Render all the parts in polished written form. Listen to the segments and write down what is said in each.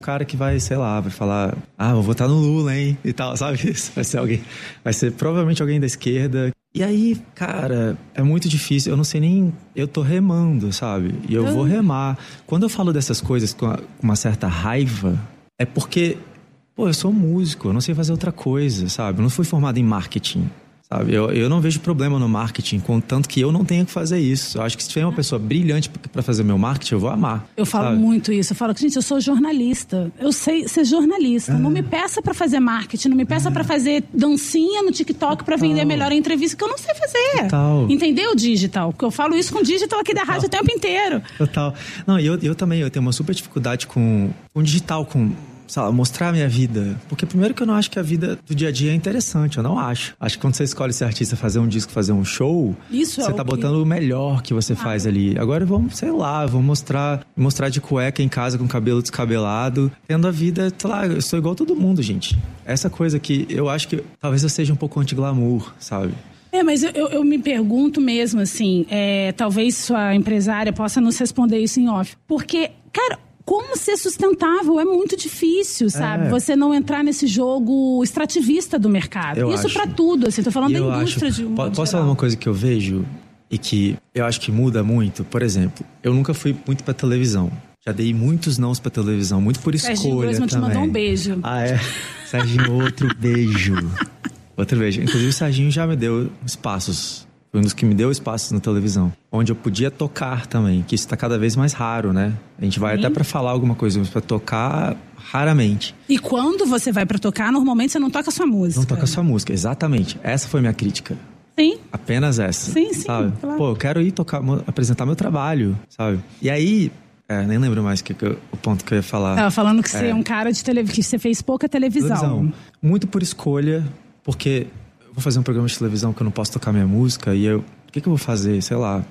O cara que vai, sei lá, vai falar, vou votar no Lula, hein, e tal, sabe? Isso vai ser provavelmente alguém da esquerda. E aí, cara, é muito difícil, eu não sei nem, eu tô remando, sabe? E eu vou remar. Quando eu falo dessas coisas com uma certa raiva, é porque, eu sou músico, eu não sei fazer outra coisa, sabe? Eu não fui formado em marketing. Sabe? Eu não vejo problema no marketing, contanto que eu não tenha que fazer isso. Eu acho que se tiver uma pessoa brilhante para fazer meu marketing, eu vou amar. Eu falo sabe? muito isso. Eu falo que, gente, eu sou jornalista. Eu sei ser jornalista. Não me peça para fazer marketing, não me peça para fazer dancinha no TikTok para vender melhor a entrevista, que eu não sei fazer. Total. Entendeu, digital? Porque eu falo isso com digital aqui da rádio o tempo inteiro. Total. Não, eu também, eu tenho uma super dificuldade com digital, com... mostrar a minha vida. Porque primeiro que eu não acho que a vida do dia a dia é interessante, eu não acho. Acho que quando você escolhe ser artista, fazer um disco, fazer um show, você tá botando o melhor que você faz ali. Agora vamos, vamos mostrar de cueca em casa com cabelo descabelado, tendo a vida, eu sou igual todo mundo, gente. Essa coisa que eu acho que talvez eu seja um pouco anti-glamour, sabe? Mas eu me pergunto mesmo, assim, talvez sua empresária possa nos responder isso em off. Porque, cara, como ser sustentável é muito difícil, sabe? Você não entrar nesse jogo extrativista do mercado. Isso pra tudo, assim, tô falando da indústria de um modo Posso geral. falar uma coisa que eu vejo e que eu acho que muda muito? Por exemplo, eu nunca fui muito pra televisão. Já dei muitos nãos pra televisão, muito por escolha também. Serginho te mandou um beijo. Serginho, outro beijo. Outro beijo. Inclusive, o Serginho já me deu espaços. Foi um dos que me deu espaços na televisão. Onde eu podia tocar também, que isso tá cada vez mais raro, né? A gente vai até pra falar alguma coisa, mas pra tocar, raramente. E quando você vai pra tocar, normalmente você não toca sua música. Não toca sua música, exatamente. Essa foi minha crítica. Sim. Apenas essa. Sim, sabe? Claro. Eu quero ir tocar, apresentar meu trabalho, sabe? E aí... nem lembro mais o ponto que eu ia falar. Tava falando que você é um cara de televisão, que você fez pouca televisão. Muito por escolha, porque eu vou fazer um programa de televisão que eu não posso tocar minha música e o que eu vou fazer? Sei lá.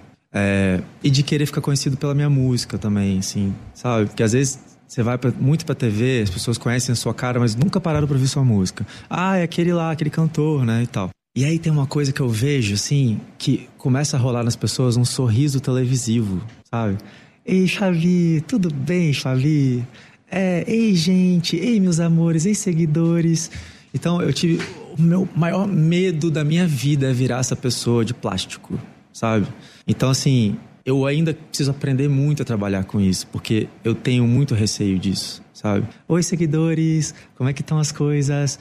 E de querer ficar conhecido pela minha música também, assim, sabe? Porque às vezes você vai muito pra TV, as pessoas conhecem a sua cara, mas nunca pararam pra ouvir sua música. É aquele lá, aquele cantor, né, e tal. E aí tem uma coisa que eu vejo, assim, que começa a rolar nas pessoas um sorriso televisivo, sabe? Ei, Xavi, tudo bem, Xavi? Ei, gente, ei, meus amores, ei, seguidores. Então, eu tive... O meu maior medo da minha vida é virar essa pessoa de plástico, sabe? Então, assim, eu ainda preciso aprender muito a trabalhar com isso, porque eu tenho muito receio disso, sabe? Oi, seguidores, como é que estão as coisas?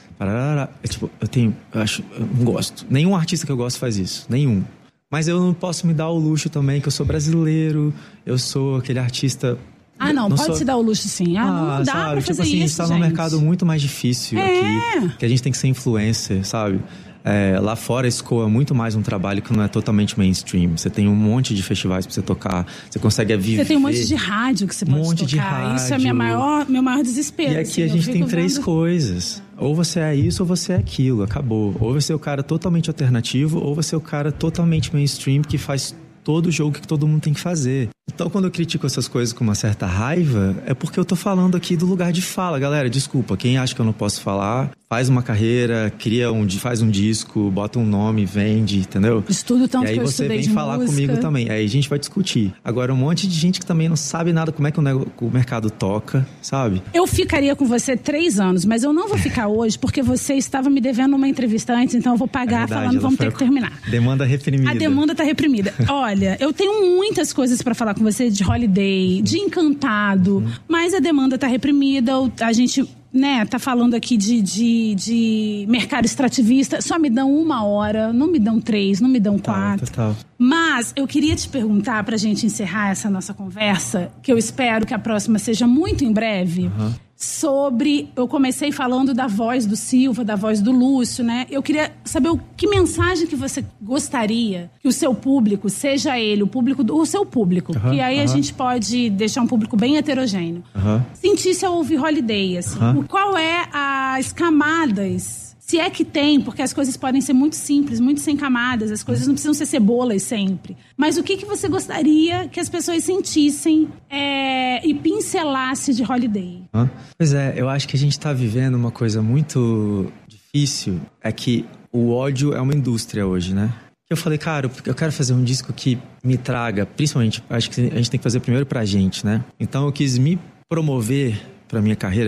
Eu não gosto. Nenhum artista que eu gosto faz isso, nenhum. Mas eu não posso me dar o luxo também, que eu sou brasileiro, eu sou aquele artista... não pode se dar o luxo sim. Não dá pra fazer isso, a gente tá num mercado muito mais difícil aqui, que a gente tem que ser influencer, sabe? Lá fora escoa muito mais um trabalho que não é totalmente mainstream. Você tem um monte de festivais pra você tocar, você consegue viver. Você tem um monte de rádio que você pode tocar. De rádio. Isso é meu maior desespero. E aqui a gente tem três coisas. Ou você é isso ou você é aquilo, acabou. Ou você é o cara totalmente alternativo, ou você é o cara totalmente mainstream que faz todo o jogo que todo mundo tem que fazer. Então, quando eu critico essas coisas com uma certa raiva, é porque eu tô falando aqui do lugar de fala. Galera, desculpa, quem acha que eu não posso falar, faz uma carreira, faz um disco, bota um nome, vende, entendeu? Estudo tanto que eu estudei de música. E aí você vem falar comigo também. Aí a gente vai discutir. Agora, um monte de gente que também não sabe nada como é que o mercado toca, sabe? Eu ficaria com você 3 anos, mas eu não vou ficar hoje porque você estava me devendo uma entrevista antes, então eu vou pagar falando, vamos ter que terminar. Demanda reprimida. A demanda tá reprimida. Olha, eu tenho muitas coisas pra falar com você de Holiday, de Encantado, mas a demanda tá reprimida, a gente... tá falando aqui de mercado extrativista, só me dão 1 hora, não me dão 3, não me dão 4. Total. Mas eu queria te perguntar, pra gente encerrar essa nossa conversa, que eu espero que a próxima seja muito em breve, eu comecei falando da voz do Silva, da voz do Lúcio, né? Eu queria saber que mensagem que você gostaria que o seu público, seja ele, o seu público, que aí a gente pode deixar um público bem heterogêneo, sentisse ao ouvir Holiday, assim. Qual é as camadas, se é que tem, porque as coisas podem ser muito simples, muito sem camadas, as coisas não precisam ser cebolas sempre. Mas o que você gostaria que as pessoas sentissem e pincelasse de Holiday? Pois é, eu acho que a gente tá vivendo uma coisa muito difícil, é que o ódio é uma indústria hoje, né? Eu falei, cara, eu quero fazer um disco que me traga, principalmente, acho que a gente tem que fazer primeiro pra gente, né? Então eu quis me promover pra minha carreira,